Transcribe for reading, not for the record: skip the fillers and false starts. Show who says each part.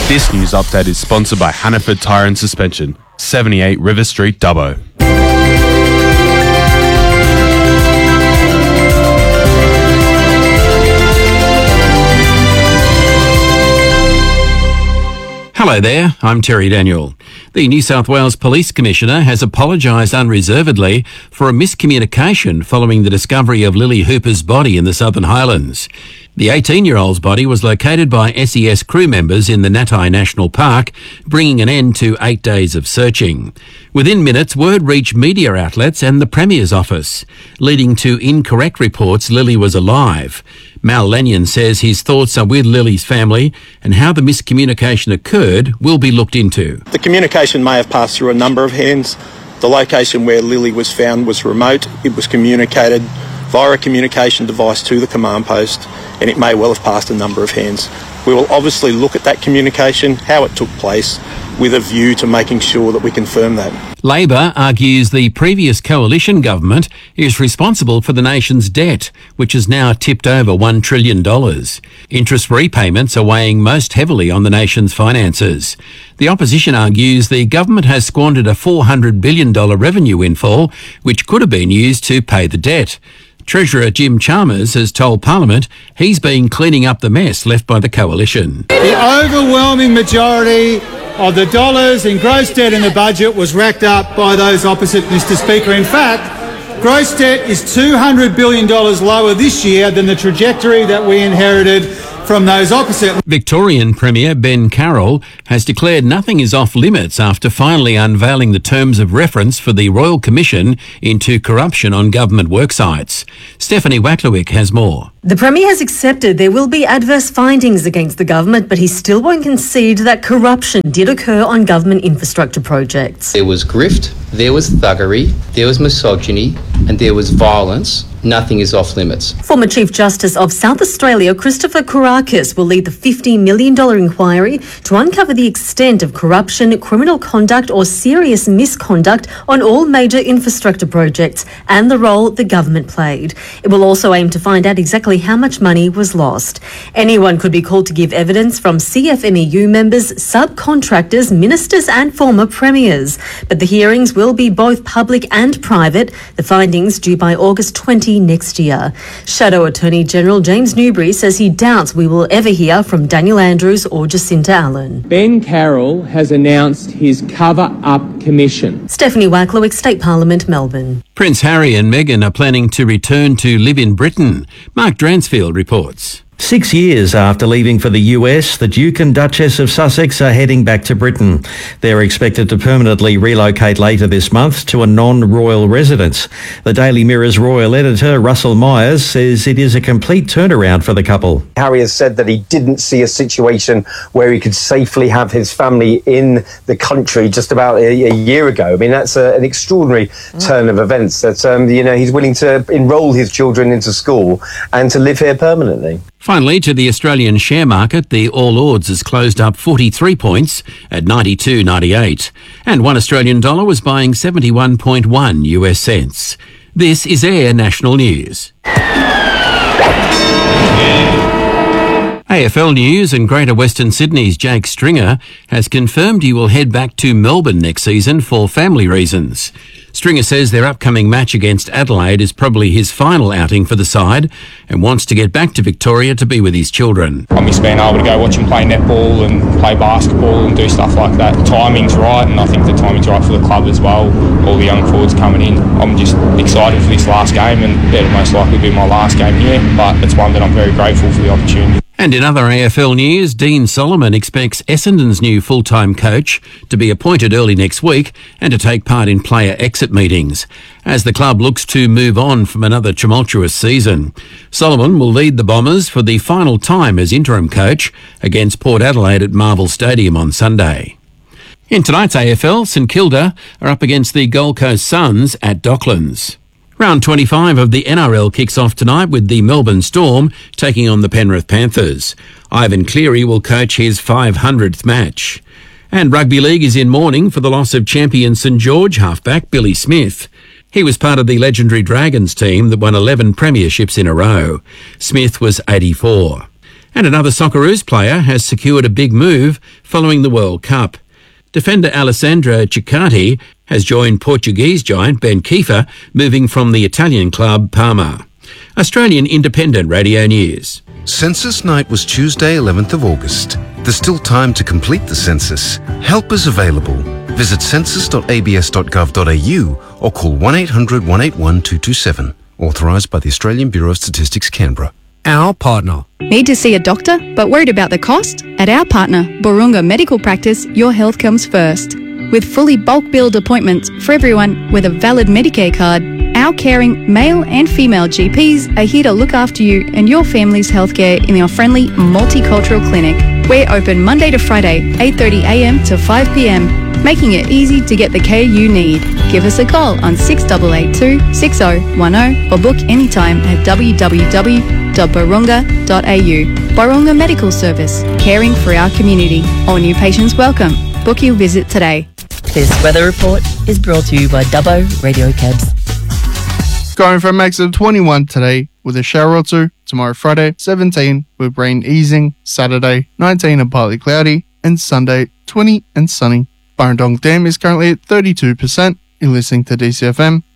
Speaker 1: This news update is sponsored by Hannaford Tyre and Suspension, 78 River Street, Dubbo.
Speaker 2: Hello there, I'm Terry Daniel. The New South Wales Police Commissioner has apologised unreservedly for a miscommunication following the discovery of Lily Hooper's body in the Southern Highlands. The 18-year-old's body was located by SES crew members in the Natai National Park, bringing an end to 8 days of searching. Within minutes, word reached media outlets and the Premier's office, leading to incorrect reports Lily was alive. Mal Lanyon says his thoughts are with Lily's family and how the miscommunication occurred will be looked into.
Speaker 3: The communication may have passed through a number of hands. The location where Lily was found was remote. It was communicated via a communication device to the command post, and it may well have passed a number of hands. We will obviously look at that communication, how it took place, with a view to making sure that we confirm that.
Speaker 2: Labor argues the previous coalition government is responsible for the nation's debt, which has now tipped over $1 trillion. Interest repayments are weighing most heavily on the nation's finances. The opposition argues the government has squandered a $400 billion revenue windfall, which could have been used to pay the debt. Treasurer Jim Chalmers has told Parliament he's been cleaning up the mess left by the coalition.
Speaker 4: The overwhelming majority of the dollars in gross debt in the budget was racked up by those opposite, Mr Speaker. In fact, gross debt is $200 billion lower this year than the trajectory that we inherited from those opposite.
Speaker 2: Victorian Premier Ben Carroll has declared nothing is off limits after finally unveiling the terms of reference for the Royal Commission into corruption on government worksites. Stephanie Wacklewick has more.
Speaker 5: The Premier has accepted there will be adverse findings against the government, but he still won't concede that corruption did occur on government infrastructure projects.
Speaker 6: There was grift, there was thuggery, there was misogyny, and there was violence. Nothing is off limits.
Speaker 5: Former Chief Justice of South Australia, Christopher Kourakis, will lead the $50 million inquiry to uncover the extent of corruption, criminal conduct or serious misconduct on all major infrastructure projects and the role the government played. It will also aim to find out exactly how much money was lost. Anyone could be called to give evidence, from CFMEU members, subcontractors, ministers and former premiers. But the hearings will be both public and private. The findings due by August 20 next year. Shadow Attorney General James Newbury says he doubts we will ever hear from Daniel Andrews or Jacinta Allen.
Speaker 7: Ben Carroll has announced his cover-up commission.
Speaker 5: Stephanie Wacklewick, State Parliament, Melbourne.
Speaker 2: Prince Harry and Meghan are planning to return to live in Britain. Mark Dransfield reports.
Speaker 8: 6 years after leaving for the US, the Duke and Duchess of Sussex are heading back to Britain. They're expected to permanently relocate later this month to a non-royal residence. The Daily Mirror's royal editor, Russell Myers, says it is a complete turnaround for the couple.
Speaker 9: Harry has said that he didn't see a situation where he could safely have his family in the country just about a year ago. I mean, that's an extraordinary turn of events, that he's willing to enrol his children into school and to live here permanently.
Speaker 2: Finally, to the Australian share market, the All Ords has closed up 43 points at 92.98, and one Australian dollar was buying 71.1 US cents. This is Air National News. AFL News and Greater Western Sydney's Jake Stringer has confirmed he will head back to Melbourne next season for family reasons. Stringer says their upcoming match against Adelaide is probably his final outing for the side and wants to get back to Victoria to be with his children.
Speaker 10: I miss being able to go watch him play netball and play basketball and do stuff like that. The timing's right, and I think the timing's right for the club as well. All the young forwards coming in. I'm just excited for this last game, and it'll most likely be my last game here, but it's one that I'm very grateful for the opportunity.
Speaker 2: And in other AFL news, Dean Solomon expects Essendon's new full-time coach to be appointed early next week and to take part in player exit meetings as the club looks to move on from another tumultuous season. Solomon will lead the Bombers for the final time as interim coach against Port Adelaide at Marvel Stadium on Sunday. In tonight's AFL, St Kilda are up against the Gold Coast Suns at Docklands. Round 25 of the NRL kicks off tonight with the Melbourne Storm taking on the Penrith Panthers. Ivan Cleary will coach his 500th match. And Rugby League is in mourning for the loss of champion St George halfback Billy Smith. He was part of the legendary Dragons team that won 11 premierships in a row. Smith was 84. And another Socceroos player has secured a big move following the World Cup. Defender Alessandra Ciccati has joined Portuguese giant Ben Kiefer, moving from the Italian club Parma. Australian Independent Radio News.
Speaker 11: Census night was Tuesday, 11th of August. There's still time to complete the census. Help is available. Visit census.abs.gov.au or call 1800 181 227. Authorised by the Australian Bureau of Statistics, Canberra.
Speaker 12: Our partner.
Speaker 13: Need to see a doctor but worried about the cost? At our partner, Borunga Medical Practice, your health comes first. With fully bulk billed appointments for everyone with a valid Medicare card, our caring male and female GPs are here to look after you and your family's healthcare in our friendly multicultural clinic. We're open Monday to Friday, 8:30am to 5pm, making it easy to get the care you need. Give us a call on 6882 6010 or book anytime at www.borunga.au. Borunga Medical Service, caring for our community. All new patients welcome. Book your visit today.
Speaker 14: This weather report is brought to you by Dubbo Radio Cabs.
Speaker 15: Going for a max of 21 today with a shower or two. Tomorrow Friday, 17 with rain easing. Saturday, 19 and partly cloudy. And Sunday, 20 and sunny. Burrendong Dam is currently at 32%. You're listening to DCFM